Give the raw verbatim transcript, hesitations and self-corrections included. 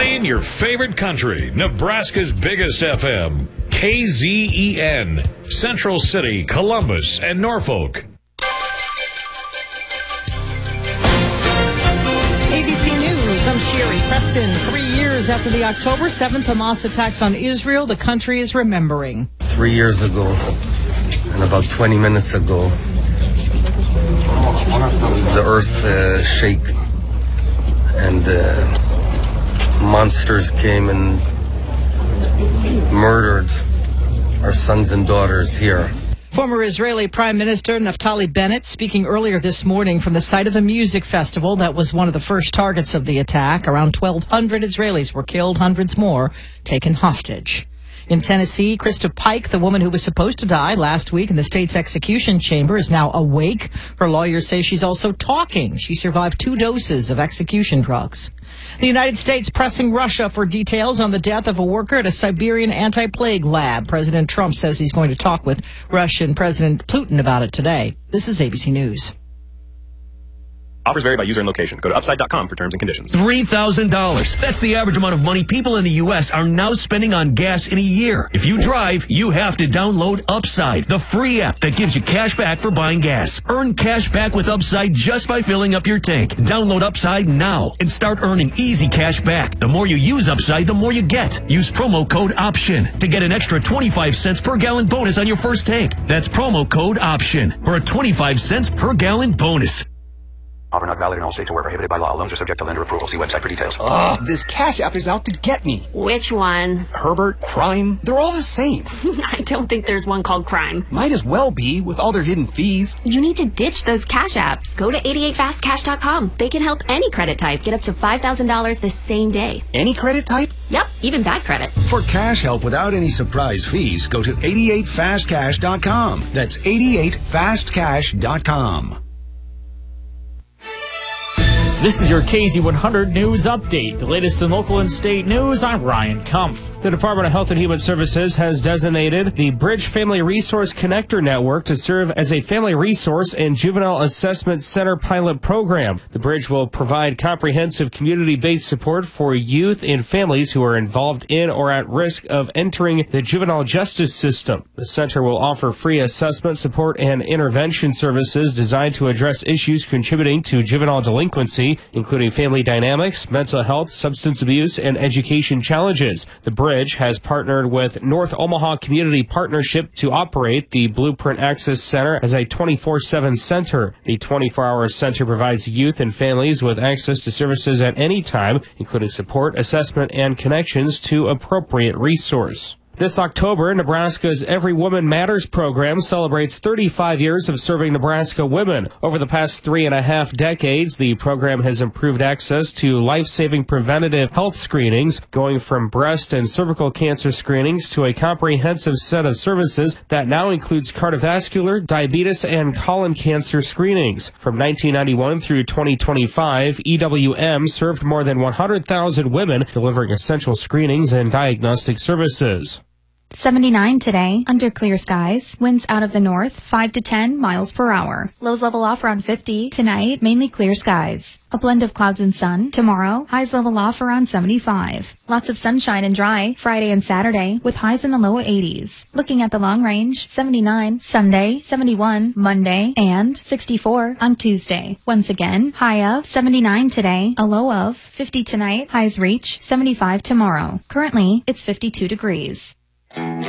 Playing your favorite country, Nebraska's biggest F M, K Z E N, Central City, Columbus, and Norfolk. A B C News, I'm Sherry Preston. Three years after the October seventh Hamas attacks on Israel, the country is remembering. Three years ago, and about twenty minutes ago, the earth uh, shook, and uh, monsters came and murdered our sons and daughters here. Former Israeli Prime Minister Naftali Bennett speaking earlier this morning from the site of the music festival that was one of the first targets of the attack. Around twelve hundred Israelis were killed, hundreds more taken hostage. In Tennessee, Krista Pike, the woman who was supposed to die last week in the state's execution chamber, is now awake. Her lawyers say she's also talking. She survived two doses of execution drugs. The United States pressing Russia for details on the death of a worker at a Siberian anti-plague lab. President Trump says he's going to talk with Russian President Putin about it today. This is A B C News. Offers vary by user and location. Go to upside dot com for terms and conditions. three thousand dollars. That's the average amount of money people in the U S are now spending on gas in a year. If you drive, you have to download Upside, the free app that gives you cash back for buying gas. Earn cash back with Upside just by filling up your tank. Download Upside now and start earning easy cash back. The more you use Upside, the more you get. Use promo code OPTION to get an extra twenty-five cents per gallon bonus on your first tank. That's promo code OPTION for a twenty-five cents per gallon bonus. Offer not valid in all states or where prohibited by law. Loans are subject to lender approval. See website for details. Ugh, this Cash App is out to get me. Which one? Herbert, Crime, they're all the same. I don't think there's one called Crime. Might as well be, with all their hidden fees. You need to ditch those Cash Apps. Go to eighty-eight fast cash dot com. They can help any credit type get up to five thousand dollars the same day. Any credit type? Yep, even bad credit. For cash help without any surprise fees, go to eighty-eight fast cash dot com. That's eighty-eight fast cash dot com. This is your K Z one hundred News Update. The latest in local and state news, I'm Ryan Kumpf. The Department of Health and Human Services has designated the Bridge Family Resource Connector Network to serve as a family resource and juvenile assessment center pilot program. The Bridge will provide comprehensive community-based support for youth and families who are involved in or at risk of entering the juvenile justice system. The center will offer free assessment, support, and intervention services designed to address issues contributing to juvenile delinquency, including family dynamics, mental health, substance abuse, and education challenges. The Bridge has partnered with North Omaha Community Partnership to operate the Blueprint Access Center as a twenty-four seven center. The twenty-four hour center provides youth and families with access to services at any time, including support, assessment, and connections to appropriate resource. This October, Nebraska's Every Woman Matters program celebrates thirty-five years of serving Nebraska women. Over the past three and a half decades, the program has improved access to life-saving preventative health screenings, going from breast and cervical cancer screenings to a comprehensive set of services that now includes cardiovascular, diabetes, and colon cancer screenings. From nineteen ninety-one through twenty twenty-five, E W M served more than one hundred thousand women, delivering essential screenings and diagnostic services. seventy-nine today, under clear skies, winds out of the north, five to ten miles per hour. Lows level off around fifty. Tonight, mainly clear skies. A blend of clouds and sun. Tomorrow, highs level off around seventy-five. Lots of sunshine and dry Friday and Saturday, with highs in the low eighties. Looking at the long range, seventy-nine Sunday, seventy-one Monday, and sixty-four on Tuesday. Once again, high of seventy-nine today, a low of fifty tonight, highs reach seventy-five tomorrow. Currently, it's fifty-two degrees.